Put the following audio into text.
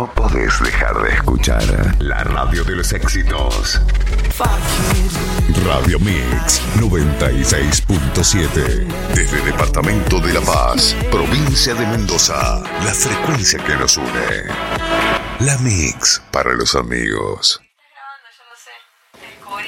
no podés dejar de escuchar la radio de los éxitos. Radio Mix 96.7. Desde Departamento de La Paz, provincia de Mendoza, la frecuencia que nos une. La Mix para los amigos.